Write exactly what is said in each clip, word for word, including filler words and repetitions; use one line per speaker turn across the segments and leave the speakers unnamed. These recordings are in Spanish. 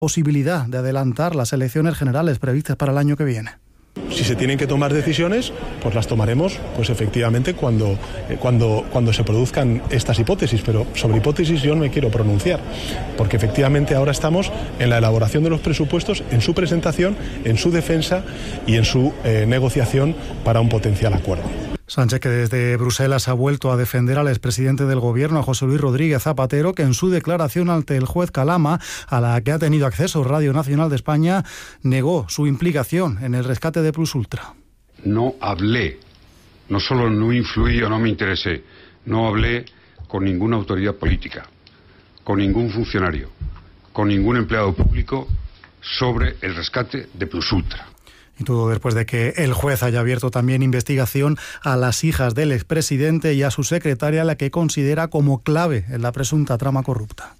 posibilidad de adelantar las elecciones generales previstas para el año que viene.
Si se tienen que tomar decisiones, pues las tomaremos, pues efectivamente cuando, eh, cuando, cuando se produzcan estas hipótesis, pero sobre hipótesis yo no me quiero pronunciar, porque efectivamente ahora estamos en la elaboración de los presupuestos, en su presentación, en su defensa y en su eh, negociación para un potencial acuerdo.
Sánchez, que desde Bruselas ha vuelto a defender al expresidente del Gobierno, a José Luis Rodríguez Zapatero, que en su declaración ante el juez Calama, a la que ha tenido acceso Radio Nacional de España, negó su implicación en el rescate de Plus Ultra.
No hablé, no solo no influí o no me interesé, no hablé con ninguna autoridad política, con ningún funcionario, con ningún empleado público sobre el rescate de Plus Ultra.
Y todo después de que el juez haya abierto también investigación a las hijas del expresidente y a su secretaria, la que considera como clave en la presunta trama corrupta.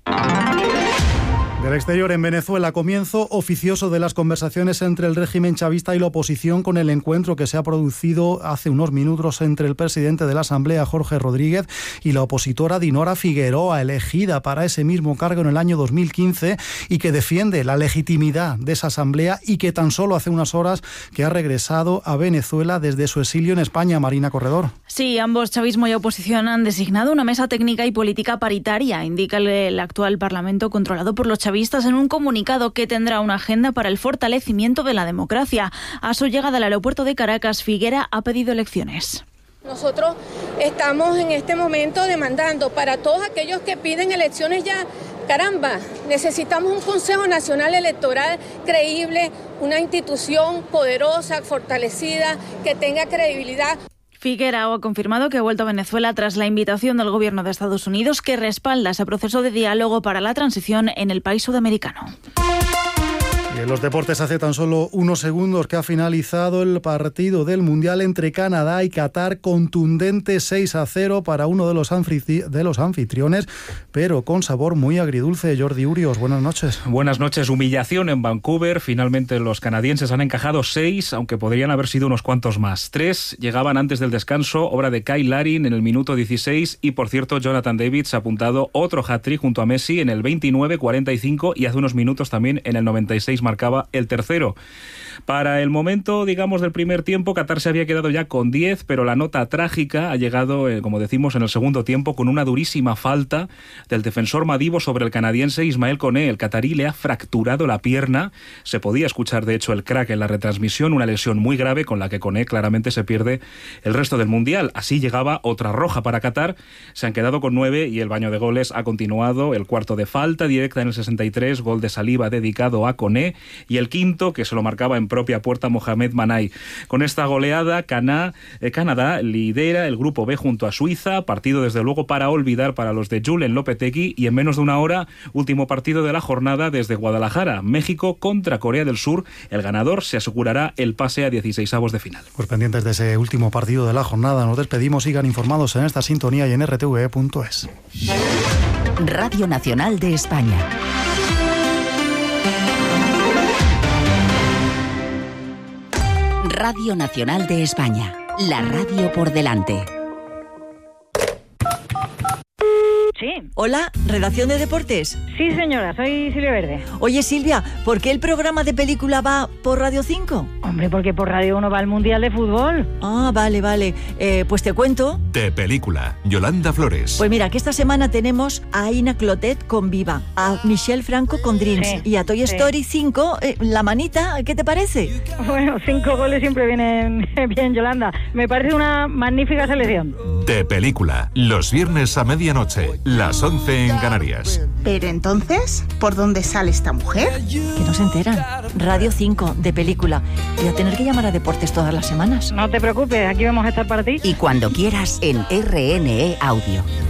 Del exterior, en Venezuela, comienzo oficioso de las conversaciones entre el régimen chavista y la oposición, con el encuentro que se ha producido hace unos minutos entre el presidente de la Asamblea, Jorge Rodríguez, y la opositora Dinora Figueroa, elegida para ese mismo cargo en el año dos mil quince, y que defiende la legitimidad de esa Asamblea y que tan solo hace unas horas que ha regresado a Venezuela desde su exilio en España. Marina Corredor.
Sí, ambos, chavismo y oposición, han designado una mesa técnica y política paritaria, indica el, el actual Parlamento controlado por los chavistas en un comunicado que tendrá una agenda para el fortalecimiento de la democracia. A su llegada al aeropuerto de Caracas, Figuera ha pedido elecciones.
Nosotros estamos en este momento demandando para todos aquellos que piden elecciones ya, caramba, necesitamos un Consejo Nacional Electoral creíble, una institución poderosa, fortalecida, que tenga credibilidad.
Figuera ha confirmado que ha vuelto a Venezuela tras la invitación del gobierno de Estados Unidos, que respalda ese proceso de diálogo para la transición en el país sudamericano.
Y en los deportes, hace tan solo unos segundos que ha finalizado el partido del Mundial entre Canadá y Qatar, contundente seis a cero para uno de los, anfitri- de los anfitriones, pero con sabor muy agridulce. Jordi Urios, buenas noches.
Buenas noches. Humillación en Vancouver. Finalmente los canadienses han encajado seis, aunque podrían haber sido unos cuantos más. Tres llegaban antes del descanso, obra de Kyle Larin en el minuto dieciséis, y por cierto Jonathan David se ha apuntado otro hat-trick junto a Messi en el veintinueve, cuarenta y cinco, y hace unos minutos también en el noventa y seis marcaba el tercero. Para el momento, digamos, del primer tiempo, Qatar se había quedado ya con diez, pero la nota trágica ha llegado, eh, como decimos, en el segundo tiempo, con una durísima falta del defensor Madibo sobre el canadiense Ismael Koné. El catarí le ha fracturado la pierna. Se podía escuchar, de hecho, el crack en la retransmisión, una lesión muy grave con la que Koné claramente se pierde el resto del Mundial. Así llegaba otra roja para Qatar. Se han quedado con nueve y el baño de goles ha continuado. El cuarto de falta directa en el sesenta y tres, gol de saliva dedicado a Koné, y el quinto, que se lo marcaba en propia puerta Mohamed Manay. Con esta goleada, Cana, eh, Canadá lidera el grupo B junto a Suiza, partido desde luego para olvidar para los de Julen Lopetegui, y en menos de una hora, último partido de la jornada desde Guadalajara, México contra Corea del Sur. El ganador se asegurará el pase a dieciseisavos de final.
Pues pendientes de ese último partido de la jornada, nos despedimos. Sigan informados en esta sintonía y en r t v e punto es.
Radio Nacional de España. Radio Nacional de España, la radio por delante.
Sí.
Hola, ¿redacción de deportes?
Sí, señora, soy Silvia Verde.
Oye, Silvia, ¿por qué el programa de película va por Radio cinco?
Hombre, porque por Radio uno va el Mundial de Fútbol.
Ah, vale, vale. Eh, pues te cuento.
De película, Yolanda Flores.
Pues mira, que esta semana tenemos a Aina Clotet con Viva, a Michelle Franco con Dreams, sí, y a Toy sí. Story cinco, eh, La Manita. ¿Qué te parece?
Bueno, cinco goles siempre vienen bien, Yolanda. Me parece una magnífica selección.
De película, los viernes a medianoche, las once en Canarias.
Pero entonces, ¿por dónde sale esta mujer?
Que no se enteran. Radio cinco, de película. Voy a tener que llamar a deportes todas las semanas.
No te preocupes, aquí vamos a estar para ti.
Y cuando quieras, en R N E Audio.